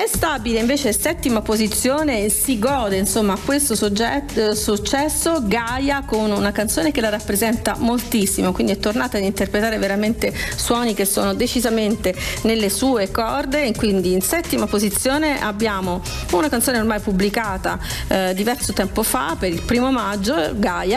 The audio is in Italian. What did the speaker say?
è stabile invece settima posizione, si gode insomma questo successo Gaia con una canzone che la rappresenta moltissimo, quindi è tornata ad interpretare veramente suoni che sono decisamente nelle sue corde, e quindi in settima posizione abbiamo una canzone ormai pubblicata diverso tempo fa per il 1° maggio, Gaia